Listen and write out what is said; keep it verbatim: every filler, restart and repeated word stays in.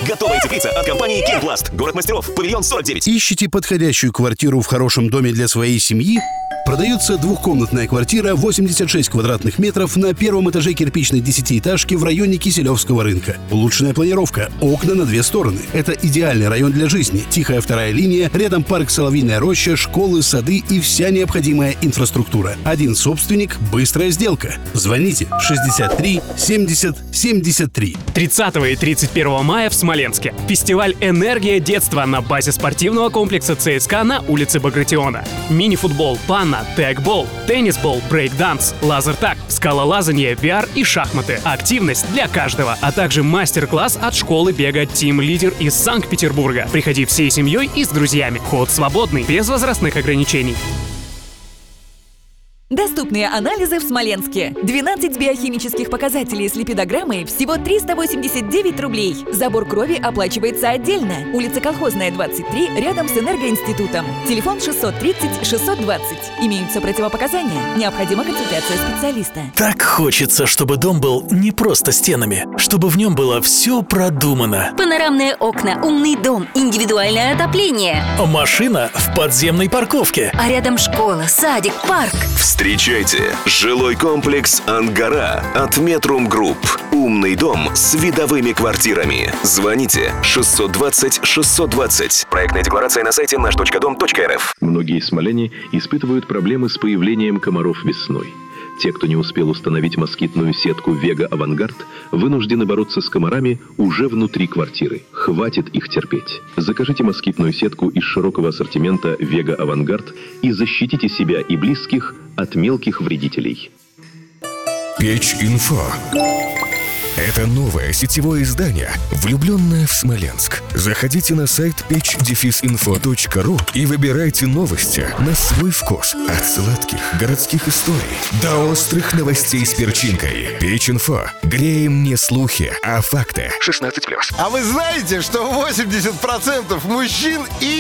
Готовая теплица от компании Кимпласт. Город мастеров. Павильон сорок девять. Ищете подходящую квартиру в хорошем доме для своей семьи? Продается двухкомнатная квартира восемьдесят шесть квадратных метров на первом этаже кирпичной десятиэтажки в районе Киселевского рынка. Улучшенная планировка, окна на две стороны. Это идеальный район для жизни. Тихая вторая линия, рядом парк Соловьиная роща, школы, сады и вся необходимая инфраструктура. Один собственник, быстрая сделка. Звоните шестьдесят три семьдесят семьдесят три. тридцатого и тридцать первого мая в Смоленске. Фестиваль «Энергия детства» на базе спортивного комплекса ЦСКА на улице Багратиона. Мини-футбол, панна, тегбол, теннисбол, брейкданс, лазертаг, скалолазание, ви ар и шахматы. Активность для каждого, а также мастер-класс от школы бега Team Leader из Санкт-Петербурга. Приходи всей семьей и с друзьями. Вход свободный, без возрастных ограничений. Доступные анализы в Смоленске. двенадцать биохимических показателей с липидограммой всего триста восемьдесят девять рублей. Забор крови оплачивается отдельно. Улица Колхозная, двадцать три, рядом с Энергоинститутом. Телефон шестьсот тридцать шестьсот двадцать. Имеются противопоказания. Необходима консультация специалиста. Так хочется, чтобы дом был не просто стенами, чтобы в нем было все продумано. Панорамные окна, умный дом, индивидуальное отопление. Машина в подземной парковке. А рядом школа, садик, парк. Встречайте! Жилой комплекс «Ангара» от Метрум Групп. Умный дом с видовыми квартирами. Звоните шестьсот двадцать шестьсот двадцать. Проектная декларация на сайте наш точка дом точка эр эф. Многие смоляне испытывают проблемы с появлением комаров весной. Те, кто не успел установить москитную сетку «Вега Авангард», вынуждены бороться с комарами уже внутри квартиры. Хватит их терпеть. Закажите москитную сетку из широкого ассортимента «Вега Авангард» и защитите себя и близких от мелких вредителей. Печь.Инфо. Это новое сетевое издание, влюбленное в Смоленск. Заходите на сайт печь инфо точка ру и выбирайте новости на свой вкус. От сладких городских историй до острых новостей с перчинкой. Печь.Инфо. Греем не слухи, а факты. шестнадцать плюс. А вы знаете, что восемьдесят процентов мужчин и